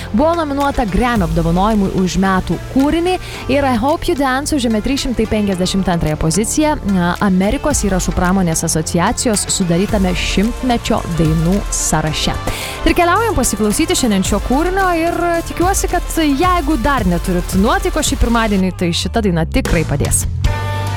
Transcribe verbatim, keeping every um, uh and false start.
buvo nominuota Grammy apdovanojimui už metų kūrinį ir I Hope You Dance užėmė trys šimtai penkiasdešimt antrąją poziciją Amerikos įrašų pramonės asociacijos sudarytame šimtmečio dainų sąraše. Ir keliaujam pasiklausyti šiandien šio kūrinio ir tikiuosi, kad jeigu dar neturit nuotaikos šį pirmadienį, tai šita daina tikrai padės.